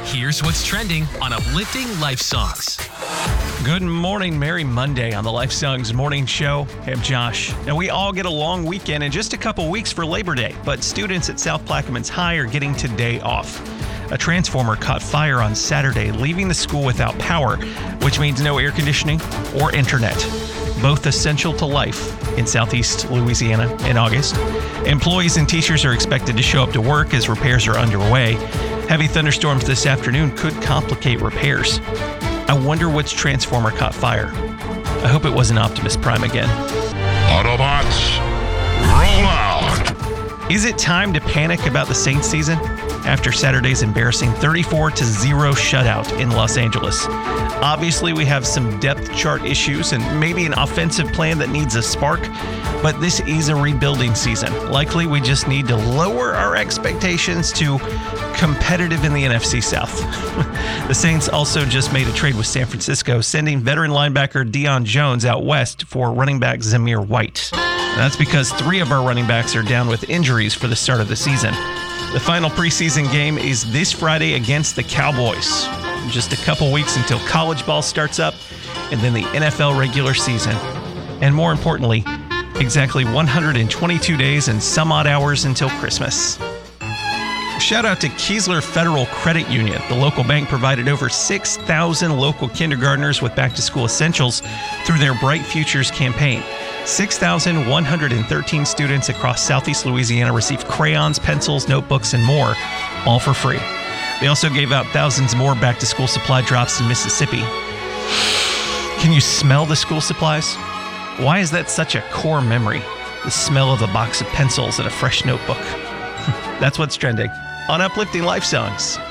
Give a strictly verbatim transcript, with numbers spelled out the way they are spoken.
Here's what's trending on Uplifting Life Songs. Good morning, Merry Monday on the Life Songs Morning Show. Hey, I'm Josh. Now, we all get a long weekend in just a couple weeks for Labor Day, but students at South Plaquemines High are getting today off. A transformer caught fire on Saturday, leaving the school without power, which means no air conditioning or internet, both essential to life in Southeast Louisiana in August. Employees and teachers are expected to show up to work as repairs are underway. Heavy thunderstorms this afternoon could complicate repairs. I wonder which transformer caught fire. I hope it wasn't Optimus Prime again. Autobots, roll out! Is it time to panic about the Saints season? After Saturday's embarrassing thirty-four to zero shutout in Los Angeles. Obviously, we have some depth chart issues and maybe an offensive plan that needs a spark, but this is a rebuilding season. Likely, we just need to lower our expectations to competitive in the N F C South. The Saints also just made a trade with San Francisco, sending veteran linebacker Deion Jones out west for running back Zamir White. That's because three of our running backs are down with injuries for the start of the season. The final preseason game is this Friday against the Cowboys. Just a couple weeks until college ball starts up, and then the N F L regular season. And more importantly, exactly one hundred twenty-two days and some odd hours until Christmas. Shout out to Keesler Federal Credit Union. The local bank provided over six thousand local kindergartners with back-to-school essentials through their Bright Futures campaign. six thousand one hundred thirteen students across Southeast Louisiana received crayons, pencils, notebooks, and more, all for free. They also gave out thousands more back-to-school supply drops in Mississippi. Can you smell the school supplies? Why is that such a core memory? The smell of a box of pencils and a fresh notebook. That's what's trending on Uplifting Life Songs.